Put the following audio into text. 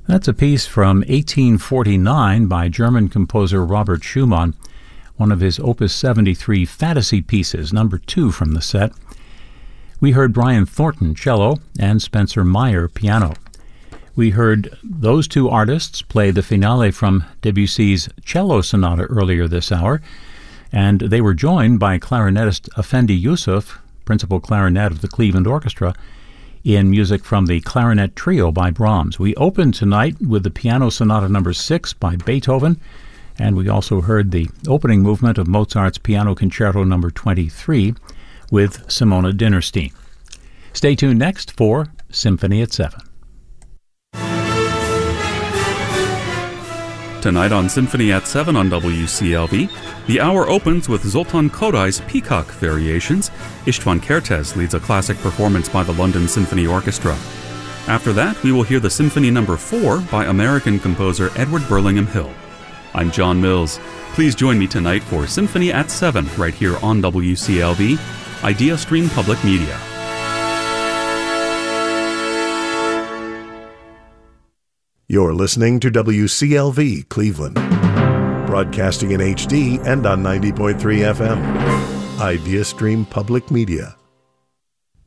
That's a piece from 1849 by German composer Robert Schumann, one of his Opus 73 fantasy pieces, number 2 from the set. We heard Brian Thornton, cello, and Spencer Meyer, piano. We heard those two artists play the finale from Debussy's cello sonata earlier this hour, and they were joined by clarinetist Effendi Yusuf, principal clarinet of the Cleveland Orchestra, in music from the Clarinet Trio by Brahms. We opened tonight with the Piano Sonata No. 6 by Beethoven, and we also heard the opening movement of Mozart's Piano Concerto No. 23 with Simona Dinnerstein. Stay tuned next for Symphony at 7. Tonight on Symphony at 7 on WCLV, the hour opens with Zoltan Kodai's Peacock Variations. István Kertész leads a classic performance by the London Symphony Orchestra. After that, we will hear the Symphony No. 4 by American composer Edward Burlingham Hill. I'm John Mills. Please join me tonight for Symphony at 7 right here on WCLV, Idea Stream Public Media. You're listening to WCLV Cleveland, broadcasting in HD and on 90.3 FM. Idea Stream Public Media.